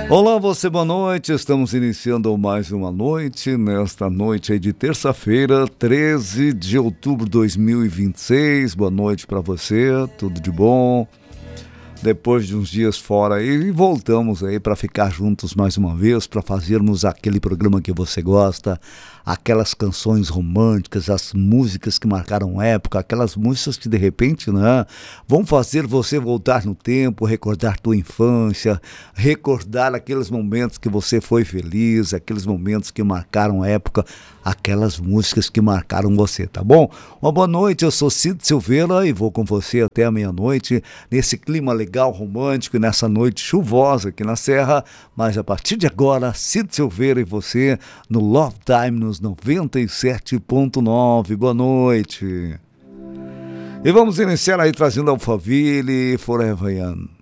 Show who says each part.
Speaker 1: Olá, você, boa noite. Estamos iniciando mais uma noite, nesta noite aí de terça-feira, 13 de outubro de 2026. Boa noite para você, tudo de bom? Depois de uns dias fora aí, voltamos aí para ficar juntos mais uma vez, para fazermos aquele programa que você gosta, aquelas canções românticas, as músicas que marcaram época, aquelas músicas que de repente, né, vão fazer você voltar no tempo, recordar tua infância, recordar aqueles momentos que você foi feliz, aqueles momentos que marcaram época, aquelas músicas que marcaram você, tá bom? Uma boa noite, eu sou Cid Silveira e vou com você até a meia-noite, nesse clima legal, romântico, e nessa noite chuvosa aqui na Serra, mas a partir de agora, Cid Silveira e você no Love Time nos 97.9. Boa noite. E vamos iniciar aí trazendo Alphaville, Forever Young.